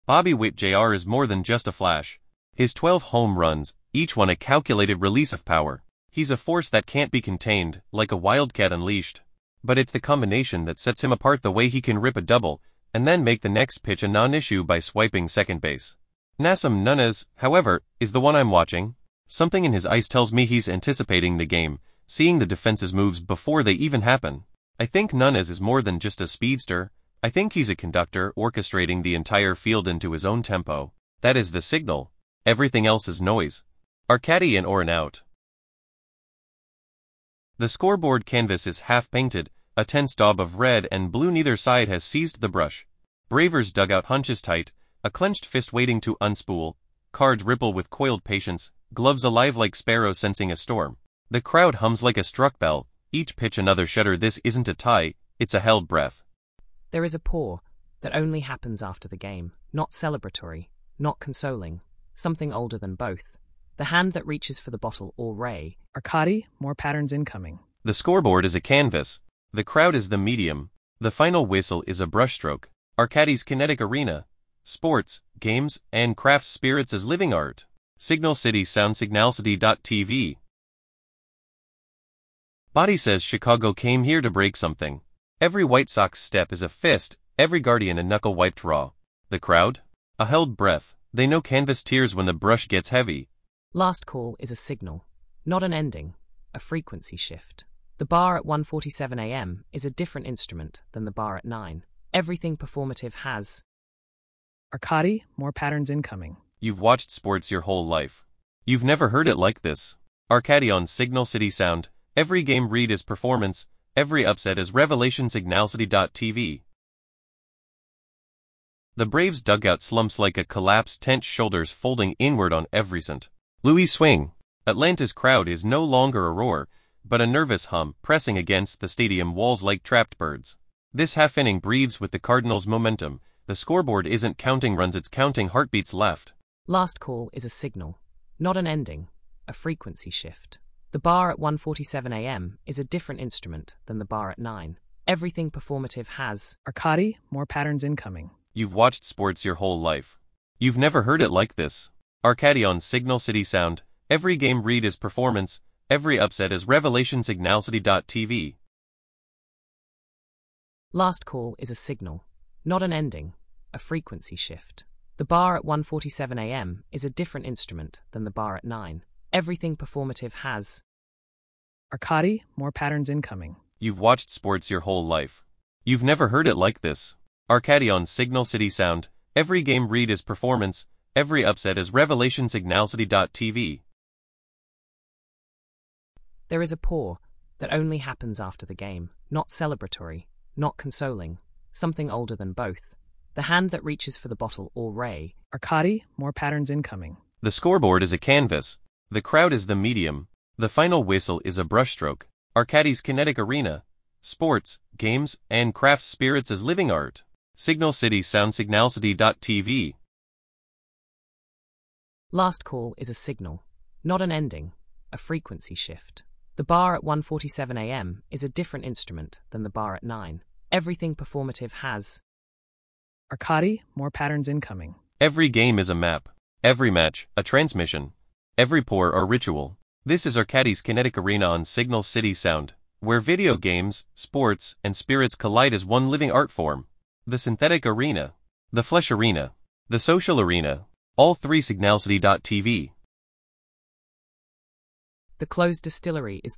Bobby Witt Jr. is more than just a flash. His 12 home runs, each one a calculated release of power. He's a force that can't be contained, like a wildcat unleashed. But it's the combination that sets him apart, the way he can rip a double, and then make the next pitch a non-issue by swiping second base. Nasim Nunez, however, is the one I'm watching. Something in his eyes tells me he's anticipating the game, seeing the defense's moves before they even happen. I think Nunez is more than just a speedster. I think he's a conductor orchestrating the entire field into his own tempo. That is the signal. Everything else is noise. Arcady or an out. The scoreboard canvas is half-painted, a tense daub of red and blue. Neither side has seized the brush. Bravers' dugout hunches tight, a clenched fist waiting to unspool. Cards ripple with coiled patience, gloves alive like sparrows sensing a storm. The crowd hums like a struck bell, each pitch another shudder. This isn't a tie, it's a held breath. There is a pause that only happens after the game, not celebratory, not consoling, something older than both. The hand that reaches for the bottle or ray. Arcady, more patterns incoming. The scoreboard is a canvas. The crowd is the medium. The final whistle is a brushstroke. Arcady's kinetic arena. Sports, games, and craft spirits as living art. Signal City Sound Signalcity.tv. Body says Chicago came here to break something. Every White Sox step is a fist, every Guardian a knuckle wiped raw. The crowd? A held breath. They know canvas tears when the brush gets heavy. Last call is a signal, not an ending, a frequency shift. The bar at 1:47 a.m. is a different instrument than the bar at 9. Everything performative has. Arcady, more patterns incoming. You've watched sports your whole life. You've never heard it like this. Arcady on Signal City Sound. Every game read is performance, every upset is revelation. Signalcity.tv. The Braves' dugout slumps like a collapsed tent, shoulders folding inward on every cent. Louis swing. Atlanta's crowd is no longer a roar, but a nervous hum pressing against the stadium walls like trapped birds. This half-inning breathes with the Cardinals' momentum. The scoreboard isn't counting runs, it's counting heartbeats left. Last call is a signal, not an ending, a frequency shift. The bar at 1:47 a.m. is a different instrument than the bar at 9. Everything performative has. Arcady, more patterns incoming. You've watched sports your whole life. You've never heard it like this. Arcady on Signal City Sound. Every game read is performance, every upset is revelation. Signalcity.tv. Last call is a signal, not an ending, a frequency shift. The bar at 1:47 a.m. is a different instrument than the bar at 9. Everything performative has. Arcady, more patterns incoming. You've watched sports your whole life. You've never heard it like this. Arcady on Signal City Sound. Every game read is performance, every upset is revelation. Signalcity.tv. There is a pause that only happens after the game, not celebratory, not consoling, something older than both. The hand that reaches for the bottle or ray. Arcady, more patterns incoming. The scoreboard is a canvas. The crowd is the medium. The final whistle is a brushstroke. Arcady's kinetic arena. Sports, games, and craft spirits as living art. Signal City Sound Signalcity.tv. Last call is a signal, not an ending, a frequency shift. The bar at 1:47 a.m. is a different instrument than the bar at 9. Everything performative has. Arcady, more patterns incoming. Every game is a map. Every match, a transmission. Every pour a ritual. This is Arcady's kinetic arena on Signal City Sound, where video games, sports, and spirits collide as one living art form. The synthetic arena. The flesh arena. The social arena. All three. Signalcity.tv. The closed distillery is